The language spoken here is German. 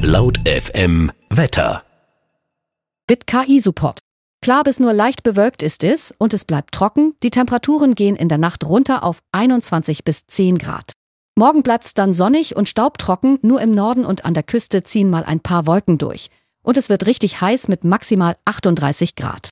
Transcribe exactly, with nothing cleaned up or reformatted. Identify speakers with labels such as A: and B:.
A: Laut F M Wetter.
B: Mit K I-Support. Klar bis nur leicht bewölkt ist es und es bleibt trocken. Die Temperaturen gehen in der Nacht runter auf einundzwanzig bis zehn Grad. Morgen bleibt's dann sonnig und staubtrocken. Nur im Norden und an der Küste ziehen mal ein paar Wolken durch. Und es wird richtig heiß mit maximal achtunddreißig Grad.